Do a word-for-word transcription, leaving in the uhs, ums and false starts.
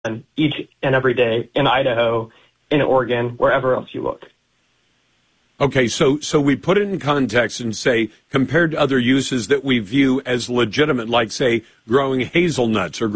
each and every day in Idaho, in Oregon, wherever else you look. Okay, so so we put it in context and say, compared to other uses that we view as legitimate, like, say, growing hazelnuts or